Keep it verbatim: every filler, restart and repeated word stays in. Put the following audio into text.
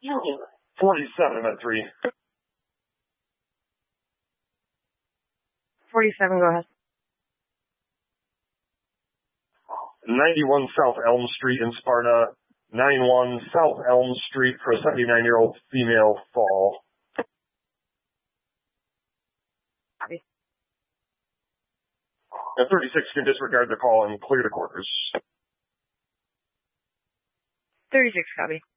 forty-seven at three. forty-seven, go ahead. ninety-one South Elm Street in Sparta. ninety-one South Elm Street for a seventy-nine-year-old female fall. Copy. And thirty-six can disregard the call and clear the quarters. thirty-six, copy.